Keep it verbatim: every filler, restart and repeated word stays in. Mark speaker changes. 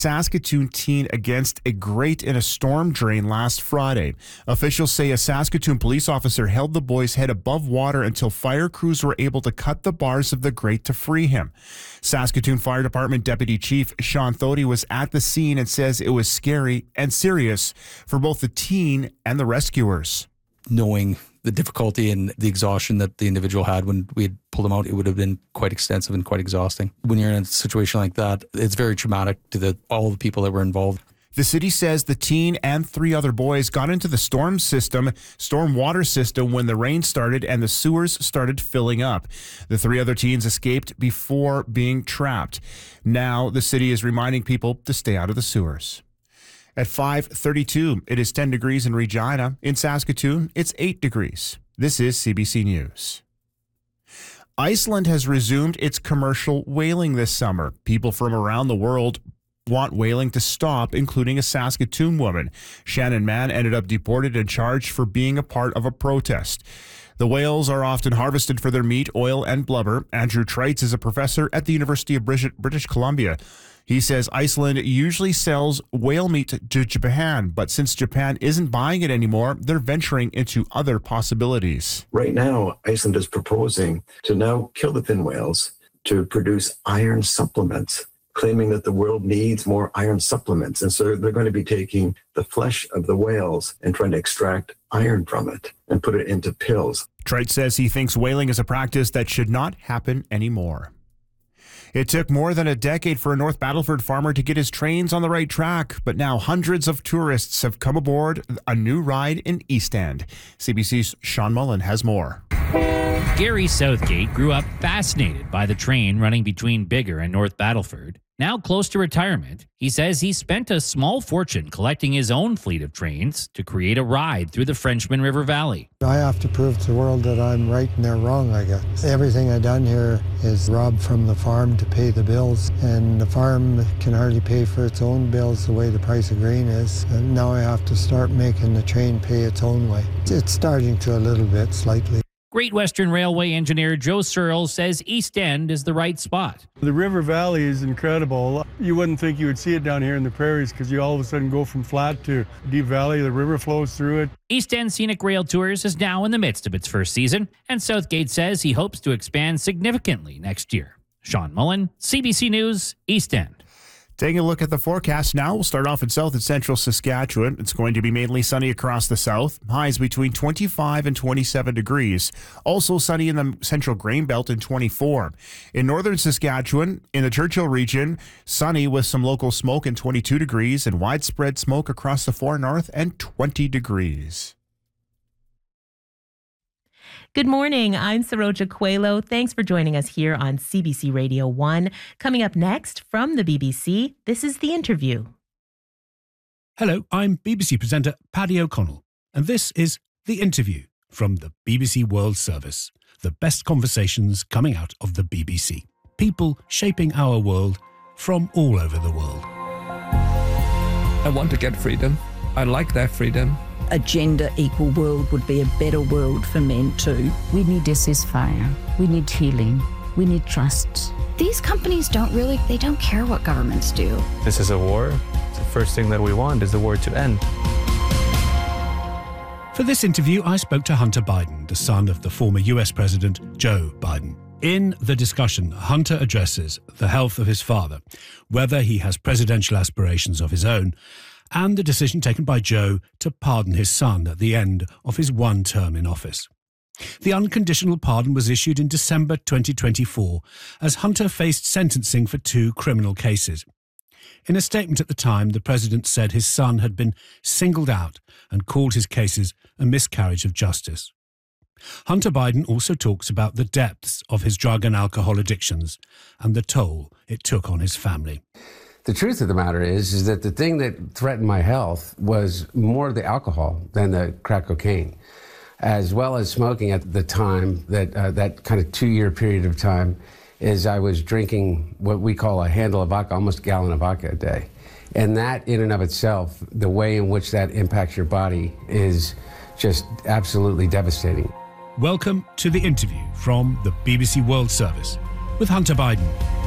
Speaker 1: Saskatoon teen against a grate in a storm drain last Friday. Officials say a Saskatoon police officer held the boy's head above water until fire crews were able to cut the bars of the grate to free him. Saskatoon Fire Department Deputy Chief Sean Thody was at the scene and says it was scary and serious for both the teen and the rescuers.
Speaker 2: Knowing the difficulty and the exhaustion that the individual had when we had pulled him out, it would have been quite extensive and quite exhausting. When you're in a situation like that, it's very traumatic to the, all the people that were involved.
Speaker 1: The city says the teen and three other boys got into the storm system, storm water system when the rain started and the sewers started filling up. The three other teens escaped before being trapped. Now the city is reminding people to stay out of the sewers. At five thirty-two, it is ten degrees in Regina. In Saskatoon, it's eight degrees. This is C B C News. Iceland has resumed its commercial whaling this summer. People from around the world want whaling to stop, including a Saskatoon woman. Shannon Mann ended up deported and charged for being a part of a protest. The whales are often harvested for their meat, oil, and blubber. Andrew Treitz is a professor at the University of British Columbia. He says Iceland usually sells whale meat to Japan, but since Japan isn't buying it anymore, they're venturing into other possibilities.
Speaker 3: Right now, Iceland is proposing to now kill the fin whales to produce iron supplements, claiming that the world needs more iron supplements. And so they're going to be taking the flesh of the whales and trying to extract iron from it and put it into pills.
Speaker 1: Treitz says he thinks whaling is a practice that should not happen anymore. It took more than a decade for a North Battleford farmer to get his trains on the right track, but now hundreds of tourists have come aboard a new ride in East End. C B C's Sean Mullen has more.
Speaker 4: Gary Southgate grew up fascinated by the train running between Biggar and North Battleford. Now close to retirement, he says he spent a small fortune collecting his own fleet of trains to create a ride through the Frenchman River Valley.
Speaker 5: I have to prove to the world that I'm right and they're wrong, I guess. Everything I've done here is robbed from the farm to pay the bills, and the farm can hardly pay for its own bills the way the price of grain is. And now I have to start making the train pay its own way. It's starting to a little bit, slightly.
Speaker 4: Great Western Railway engineer Joe Searle says East End is the right spot.
Speaker 6: The River Valley is incredible. You wouldn't think you would see it down here in the prairies because you all of a sudden go from flat to deep valley. The river flows through it.
Speaker 4: East End Scenic Rail Tours is now in the midst of its first season, and Southgate says he hopes to expand significantly next year. Sean Mullen, C B C News, East End.
Speaker 1: Taking a look at the forecast now, we'll start off in south and central Saskatchewan. It's going to be mainly sunny across the south. Highs between twenty-five and twenty-seven degrees. Also sunny in the central grain belt and twenty-four. In northern Saskatchewan, in the Churchill region, sunny with some local smoke and twenty-two degrees, and widespread smoke across the far north and twenty degrees.
Speaker 7: Good morning. I'm Saroja Coelho. Thanks for joining us here on C B C Radio one. Coming up next from the B B C, this is The Interview.
Speaker 8: Hello, I'm B B C presenter Paddy O'Connell, and this is The Interview from the B B C World Service, the best conversations coming out of the B B C. People shaping our world from all over the world.
Speaker 9: I want to get freedom. I like that freedom.
Speaker 10: A gender equal world would be a better world for men too.
Speaker 11: We need a ceasefire. We need healing. We need trust.
Speaker 12: These companies don't really, they don't care what governments do.
Speaker 13: This is a war. The first thing that we want is the war to end.
Speaker 8: For this interview, I spoke to Hunter Biden, the son of the former U S President Joe Biden. In the discussion, Hunter addresses the health of his father, whether he has presidential aspirations of his own, and the decision taken by Joe to pardon his son at the end of his one term in office. The unconditional pardon was issued in December twenty twenty-four as Hunter faced sentencing for two criminal cases. In a statement at the time, the president said his son had been singled out and called his cases a miscarriage of justice. Hunter Biden also talks about the depths of his drug and alcohol addictions and the toll it took on his family.
Speaker 14: The truth of the matter is, is that the thing that threatened my health was more the alcohol than the crack cocaine, as well as smoking at the time, that uh, that kind of two-year period of time, is I was drinking what we call a handle of vodka, almost a gallon of vodka a day. And that in and of itself, the way in which that impacts your body is just absolutely devastating.
Speaker 8: Welcome to The Interview from the B B C World Service with Hunter Biden.